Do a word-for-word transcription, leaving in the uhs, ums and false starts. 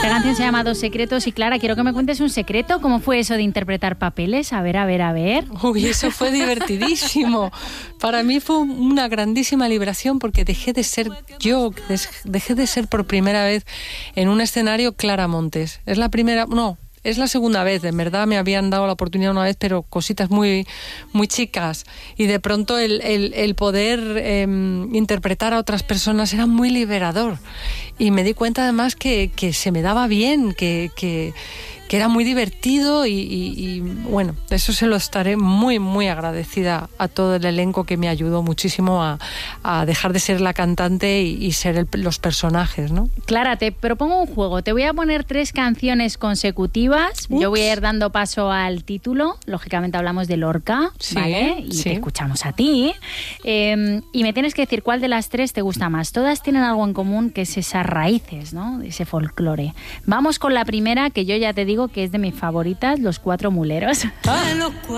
Esta canción se llama Dos secretos y Clara, quiero que me cuentes un secreto. ¿Cómo fue eso de interpretar papeles? A ver, a ver, a ver. Uy, eso fue divertidísimo. Para mí fue una grandísima liberación porque dejé de ser yo, dejé de ser por primera vez en un escenario Clara Montes. Es la primera, no, es la segunda vez, en verdad me habían dado la oportunidad una vez, pero cositas muy, muy chicas. Y de pronto el, el, el poder eh, interpretar a otras personas era muy liberador. Y me di cuenta además que, que se me daba bien, que, que, que era muy divertido y, y, y bueno, eso se lo estaré muy, muy agradecida a todo el elenco que me ayudó muchísimo a, a dejar de ser la cantante y, y ser el, los personajes, ¿no? Clara, te propongo un juego. Te voy a poner tres canciones consecutivas. Ups. Yo voy a ir dando paso al título. Lógicamente hablamos de Lorca, sí, ¿vale? Y sí. Te escuchamos a ti. Eh, y me tienes que decir cuál de las tres te gusta más. Todas tienen algo en común, que es esas raíces, ¿no? Ese folclore. Vamos con la primera, que yo ya te digo que es de mis favoritas, Los Cuatro Muleros. Ah.